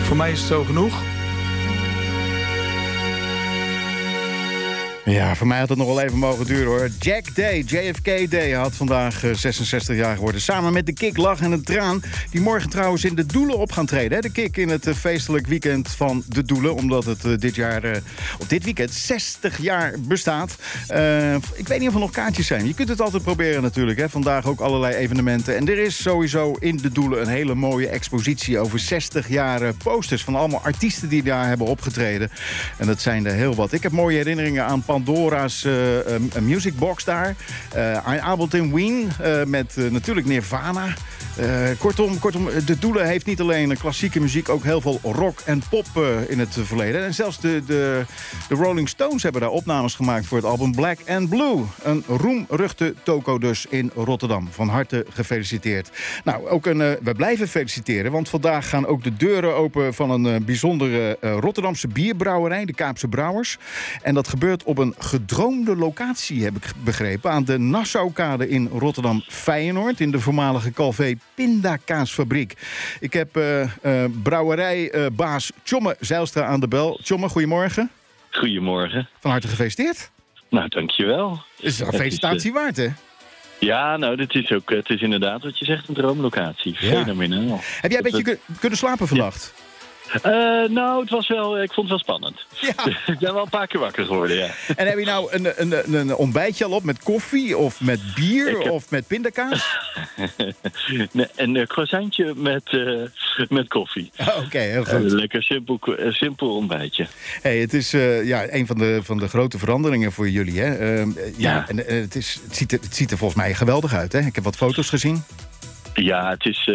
Voor mij is het zo genoeg. Ja, voor mij had het nog wel even mogen duren, hoor. Jack Day, JFK Day, had vandaag 66 jaar geworden. Samen met de Kik, Lach en een Traan. Die morgen trouwens in de Doelen op gaan treden. Hè? De Kik in het feestelijk weekend van de Doelen. Omdat het dit weekend 60 jaar bestaat. Ik weet niet of er nog kaartjes zijn. Je kunt het altijd proberen natuurlijk. Hè? Vandaag ook allerlei evenementen. En er is sowieso in de Doelen een hele mooie expositie over 60 jaar posters. Van allemaal artiesten die daar hebben opgetreden. En dat zijn er heel wat. Ik heb mooie herinneringen aan Pandora's Music Box daar. Een avond in Wien met natuurlijk Nirvana. Kortom, de Doelen heeft niet alleen klassieke muziek, ook heel veel rock en pop in het verleden. En zelfs de Rolling Stones hebben daar opnames gemaakt voor het album Black and Blue. Een roemruchte toko dus in Rotterdam. Van harte gefeliciteerd. Nou, ook we blijven feliciteren, want vandaag gaan ook de deuren open van een bijzondere Rotterdamse bierbrouwerij, de Kaapse Brouwers. En dat gebeurt op een gedroomde locatie, heb ik begrepen, aan de Nassaukade in Rotterdam-Feyenoord, in de voormalige Calvé Pindakaasfabriek. Ik heb brouwerijbaas Tjomme Zijlstra aan de bel. Tjomme, goedemorgen. Goedemorgen. Van harte gefeliciteerd. Nou, dankjewel. Is een felicitatie waard, hè? Ja, nou, het is inderdaad wat je zegt, een droomlocatie. Ja. Fenomenaal. Heb jij een beetje kunnen slapen vannacht? Ja. Nou, ik vond het wel spannend. Ja. Ik ben wel een paar keer wakker geworden, ja. En heb je nou een ontbijtje al op met koffie of met bier of met pindakaas? Nee, een croissantje met koffie. Oké, heel goed. Lekker simpel ontbijtje. Hey, het is een van de grote veranderingen voor jullie, hè? Ja. En het ziet er volgens mij geweldig uit, hè? Ik heb wat foto's gezien. Ja,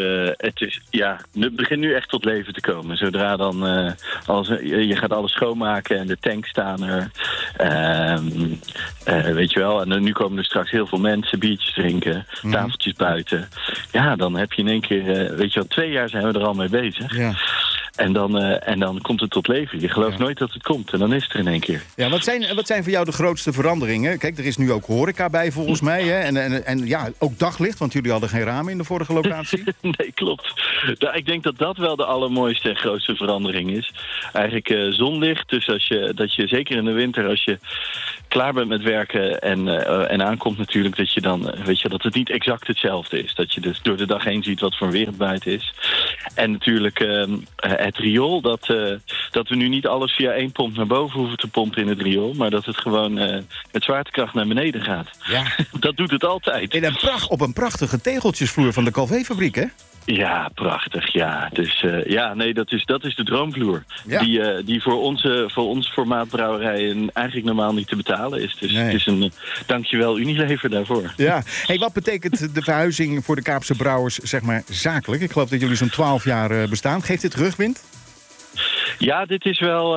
het begint nu echt tot leven te komen. Zodra dan, je gaat alles schoonmaken en de tanks staan er. Weet je wel, en nu komen er straks heel veel mensen biertjes drinken, tafeltjes buiten. Ja, dan heb je in één keer, weet je wel, 2 jaar zijn we er al mee bezig. Ja. En dan komt het tot leven. Je gelooft nooit dat het komt. En dan is het er in één keer. Ja, wat zijn voor jou de grootste veranderingen? Kijk, er is nu ook horeca bij volgens mij. Hè? En ja, ook daglicht, want jullie hadden geen ramen in de vorige locatie. Nee, klopt. Ik denk dat dat wel de allermooiste en grootste verandering is. Eigenlijk zonlicht. Dus dat je zeker in de winter, als je klaar bent met werken en aankomt natuurlijk, dat je dan, weet je, dat het niet exact hetzelfde is. Dat je dus door de dag heen ziet wat voor weer het buiten is. En natuurlijk het riool, dat we nu niet alles via 1 pomp naar boven hoeven te pompen in het riool, maar dat het gewoon met zwaartekracht naar beneden gaat. Ja. Dat doet het altijd. Op een prachtige tegeltjesvloer van de Calvé-fabriek, hè? Ja, prachtig, ja. Dus dat is de droomvloer. Ja. Die voor ons formaat brouwerij eigenlijk normaal niet te betalen is. Dus het is een dankjewel Unilever daarvoor. Ja. Hey, wat betekent de verhuizing voor de Kaapse Brouwers, zeg maar, zakelijk? Ik geloof dat jullie zo'n 12 jaar bestaan. Geeft dit rugwind? Ja, dit is wel...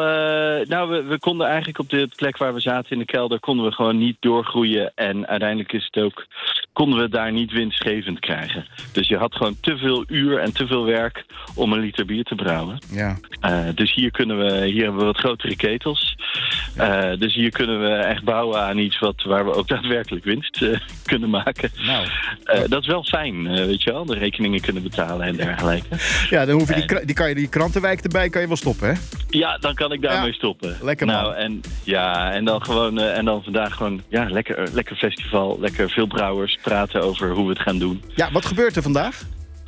we konden eigenlijk op de plek waar we zaten in de kelder, konden we gewoon niet doorgroeien. En uiteindelijk konden we daar niet winstgevend krijgen. Dus je had gewoon te veel uur en te veel werk om een liter bier te brouwen. Ja. Dus hier hebben we wat grotere ketels. Dus hier kunnen we echt bouwen aan iets waar we ook daadwerkelijk winst kunnen maken. Nou. Dat is wel fijn, weet je wel. De rekeningen kunnen betalen en dergelijke. Ja, dan hoef je die krantenwijk erbij, kan je wel stoppen, hè? Ja, dan kan ik daarmee stoppen. Lekker man. En dan vandaag gewoon, ja, lekker festival, lekker veel brouwers praten over hoe we het gaan doen. Ja, wat gebeurt er vandaag?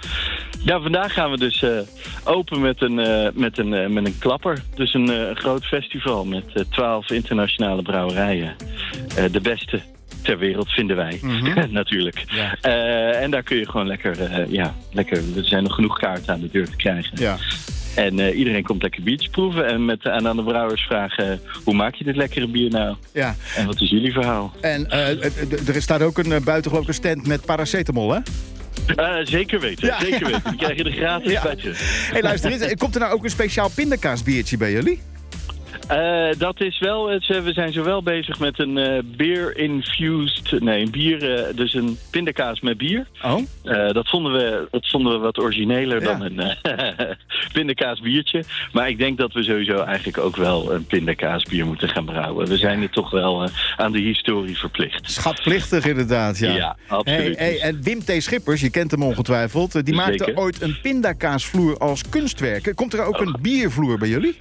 Ja, vandaag gaan we dus open met een klapper. Dus een groot festival met 12 internationale brouwerijen. De beste ter wereld, vinden wij. Natuurlijk. Ja. En daar kun je gewoon lekker... er zijn nog genoeg kaarten aan de deur te krijgen. Ja. En iedereen komt lekker biertjes proeven. En aan de brouwers vragen, hoe maak je dit lekkere bier nou? Ja. En wat is jullie verhaal? En er staat ook een buitengewoon stand met paracetamol, hè? Zeker weten, zeker weten. Die krijg je er gratis bij terug. Hey, luister eens, komt er nou ook een speciaal pindakaasbiertje bij jullie? Dat is wel, we zijn zowel bezig met een bier, dus een pindakaas met bier. Oh. Dat vonden we wat origineler pindakaasbiertje. Maar ik denk dat we sowieso eigenlijk ook wel een pindakaasbier moeten gaan brouwen. We zijn er toch wel aan de historie verplicht. Schatplichtig inderdaad, ja. Ja, absoluut. En Wim T. Schippers, je kent hem ongetwijfeld. Die maakte ooit een pindakaasvloer als kunstwerk. Komt er ook een biervloer bij jullie?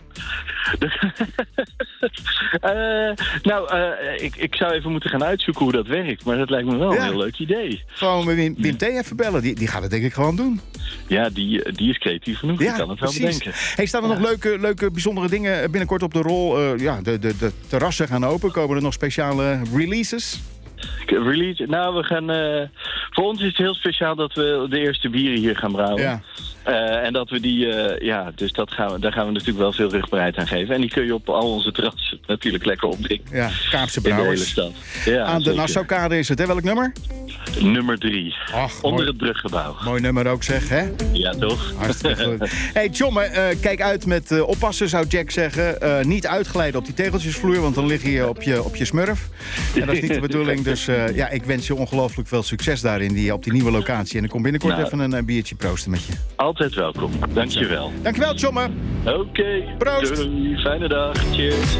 Ik zou even moeten gaan uitzoeken hoe dat werkt. Maar dat lijkt me wel een heel leuk idee. Gewoon met Wim T. even bellen. Die gaat het denk ik gewoon doen. Ja, die is creatief genoeg. Die kan het wel bedenken. Staan er nog leuke, bijzondere dingen binnenkort op de rol? De terrassen gaan open. Komen er nog speciale releases? Nou, we gaan... voor ons is het heel speciaal dat we de eerste bieren hier gaan brouwen. Ja. En dat we die... dus daar gaan we natuurlijk wel veel rugbaarheid aan geven. En die kun je op al onze terrassen natuurlijk lekker opdrinken. Ja, Kaapse brouwers. In de hele stad. Ja, aan de Nassaukade is het, hè? Welk nummer? Nummer 3. Onder het bruggebouw. Mooi nummer ook, zeg, hè? Ja, toch? Hartstikke goed. Hey, Tjomme, kijk uit met oppassen, zou Jack zeggen. Niet uitglijden op die tegeltjesvloer, want dan lig je op je smurf. En dat is niet de bedoeling. Dus ik wens je ongelooflijk veel succes daarin, op die nieuwe locatie. En ik kom binnenkort even een biertje proosten met je. Altijd welkom. Dankjewel. Dankjewel, Tjomme. Oké. Proost. Doei. Fijne dag. Cheers.